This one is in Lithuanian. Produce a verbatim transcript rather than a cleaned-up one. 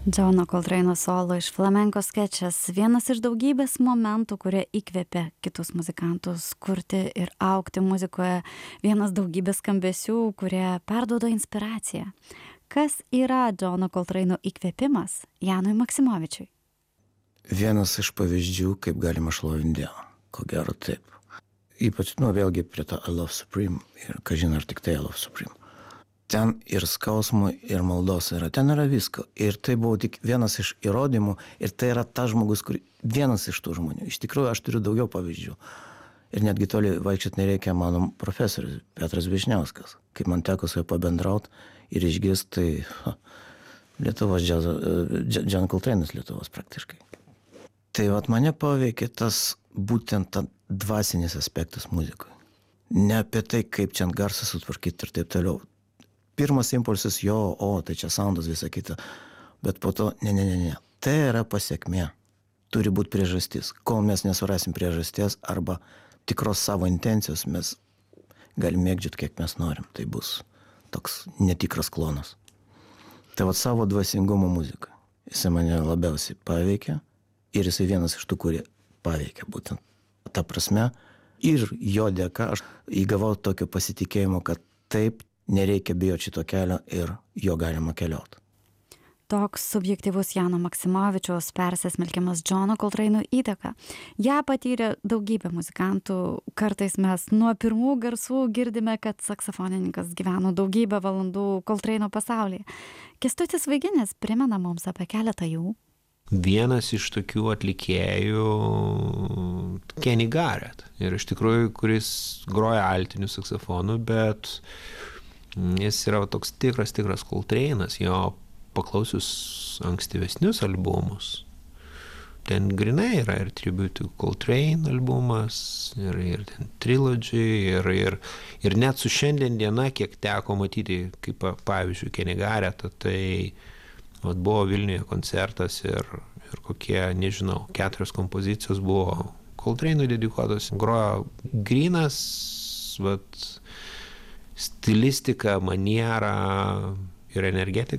Džono Coltrane'o solo iš flamenko skečas vienas iš daugybės momentų, kurie įkvėpė kitus muzikantus kurti ir augti muzikoje, vienas daugybės skambesių, kurie perduoda inspiraciją. Kas yra Džono Coltrane'o įkvėpimas Janui Maksimovičiui? Vienas iš pavyzdžių, kaip galima šlovinti Dievą. Ko gero taip. Ypač, nu, vėlgi prie to I Love Supreme ir kažin ar tik tai I Love Supreme. Ten ir skausmo, ir maldos yra, ten yra visko. Ir tai buvo tik vienas iš įrodymų, ir tai yra tas žmogus, kur vienas iš tų žmonių. Iš tikrųjų, aš turiu daugiau pavyzdžių. Ir netgi toli vaikščiot nereikia mano profesorius Petras Vyšniauskas. Kai man teko su juo pabendraut ir išgirsti, tai ha, Lietuvos džiazo, John Coltrane'as Lietuvos praktiškai. Tai vat mane paveikė tas būtent ta dvasinis aspektas muzikoje. Ne apie tai, kaip čia garsą sutvarkyti ir taip toliau. Pirmas impulsas jo, o, tai čia soundas visa kita, bet po to, ne, ne, ne, ne, tai yra pasiekmė, turi būti priežastis, kol mes nesurasim priežasties arba tikros savo intencijos, mes galim mėgdžiut, kiek mes norim, tai bus toks netikras klonas. Tai vat savo dvasingumo muzika, jisai mane labiausiai paveikia ir jisai vienas iš tų, kurie paveikia būtent ta prasme ir jo dėka aš įgavau tokio pasitikėjimo, kad taip, nereikia bijoti šito kelio ir jo galima keliauti. Toks subjektyvus Jano Maksimovičiaus persismelkimas Džono Coltrane'o įtaka. Ja patyrė daugybė muzikantų. Kartais mes nuo pirmų garsų girdime, kad saksofonininkas gyveno daugybę valandų Coltrane'o pasaulyje. Kęstutis Vaiginis primena mums apie keletą jų. Vienas iš tokių atlikėjų Kenny Garrett. Ir iš tikrųjų, kuris groja altiniu saksofonu, bet jis yra toks tikras, tikras Coltrane'as, jo paklausius ankstyvesnius albumus. Ten grinai yra ir Tribute to Coltrane albumas, ir, ir ten Trilogy, ir, ir, ir net su šiandien diena, kiek teko matyti, kaip pavyzdžiui Kenny Garrett, tai vat, buvo Vilniuje koncertas ir, ir kokie, nežinau, keturios kompozicijos buvo Coltrane'ui dedikuotos. Grojo grynas, vat, stilistika, maniera ir energetika